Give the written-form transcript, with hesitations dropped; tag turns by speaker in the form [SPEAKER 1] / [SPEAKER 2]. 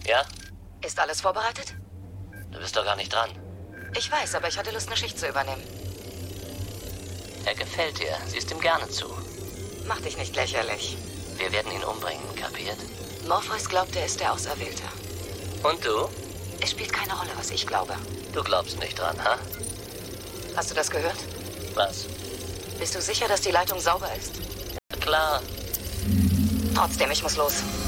[SPEAKER 1] Ja?
[SPEAKER 2] Ist alles vorbereitet?
[SPEAKER 1] Du bist doch gar nicht dran.
[SPEAKER 2] Ich weiß, aber ich hatte Lust, eine Schicht zu übernehmen.
[SPEAKER 1] Er gefällt dir. Siehst ihm gerne zu.
[SPEAKER 2] Mach dich nicht lächerlich.
[SPEAKER 1] Wir werden ihn umbringen, kapiert?
[SPEAKER 2] Morpheus glaubt, er ist der Auserwählte.
[SPEAKER 1] Und du?
[SPEAKER 2] Es spielt keine Rolle, was ich glaube.
[SPEAKER 1] Du glaubst nicht dran, ha?
[SPEAKER 2] Hast du das gehört?
[SPEAKER 1] Was?
[SPEAKER 2] Bist du sicher, dass die Leitung sauber ist?
[SPEAKER 1] Ja, klar.
[SPEAKER 2] Trotzdem, ich muss los.